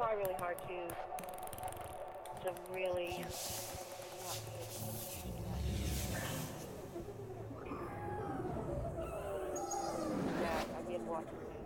try really hard to really not pay attention to that. Yeah, I did watch it.